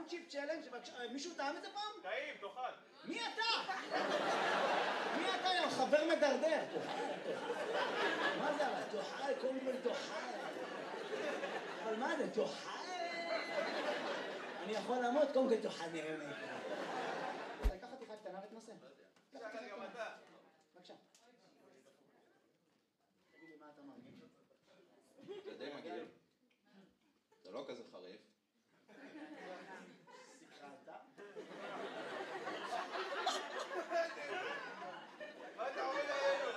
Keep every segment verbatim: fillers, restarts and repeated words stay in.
one chip challenge, מישהו טעם את זה פעם? טעים, תאכל. מי אתה? מי אתה עם חבר מדרדר? מה זה אבל? תאכל, קודם כל תאכל. אבל מה זה? תאכל? אני יכול למות, קודם כל תאכל נראה מי. לקחת לך קטנה ותנסה. לקחת גם אתה. בבקשה. תגיד לי מה אתה מרגיש? זה די מגעיל. זה לא כזה חריף. סיכרת? מה אתה עומד עלינו?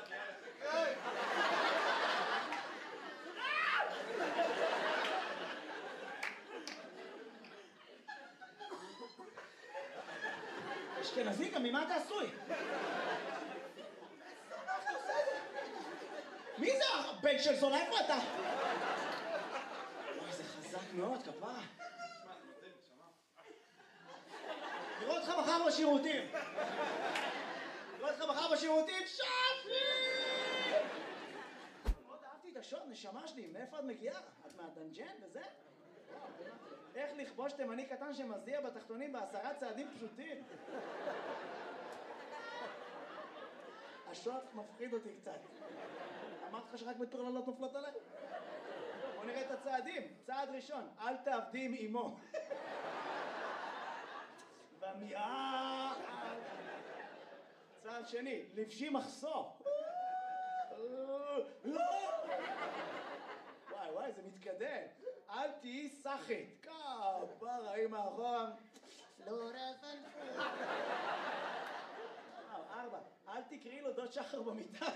אשכנזי, גם ממה אתה עשוי? מי זה הבן של זונה? איפה אתה? וואי, זה חזק מאוד, כפרה. נראה אותך מחר בשירותים. נראה אותך מחר בשירותים, שפי! מאוד אהבתי את השוד, נשמה שלי, מאיפה את מגיעה? את מהדנג'ן וזה? איך לכבוש תימני קטן שמזיע בתחתונים בעשרה צעדים פשוטים? השוד מפחיד אותי קצת. אמרתי לך שרק מטורללות נופלות עליי? בוא נראה את הצעדים. צעד ראשון, אל תעבדי עם אמו. במיעה. צעד שני, לבשי מחסור. וואי וואי, זה מתקדם. אל תהיי סחית. כפרה, היא מאחורה. לא רפנפו. ארבע, אל תקראי לו דוד שחר במיטה.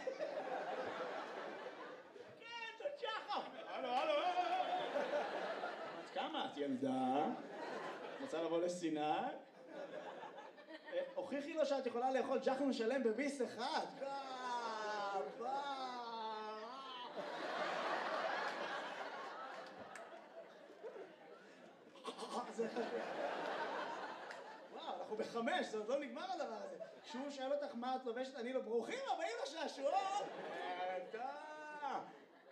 כן, דוד שחר. הלו, הלו. את כמה? את ילדה? רוצה לבוא לסיני? הוכיחי לו שאת יכולה לאכול ג'חנון שלם בביס אחד. כפה. וואו, אנחנו בחמש, זה עוד לא נגמר הדבר הזה. כשהוא שואל אותך מה את לובשת, אני לא ברוכים הבאים לשעשועון. אתה.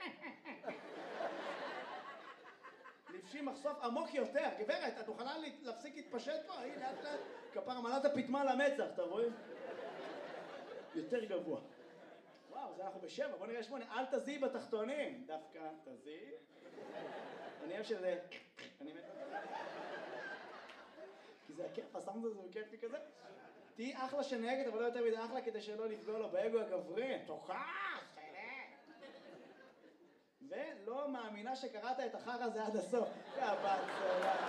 לבשי מחשוף עמוק יותר. גברת, את מוכנה להפסיק להתפשט פה? הנה, לאט לאט. כפר מלאת הפתמה למצח, אתה רואים? יותר גבוה. וואו, זה אנחנו בשבע, בוא נראה שמונה. אל תזיעי בתחתונים. דווקא תזיעי. אני אוהב שזה... אני מת... כי זה הכיף, הסאונד הזה הוא כיפי כזה. תהי אחלה שנהגת, אבל לא יותר מדי אחלה כדי שלא לפגוע לו באגו הגברי. תוכח, חלק. ולא מאמינה שקראת את החר הזה עד הסוף. יא בת סולה.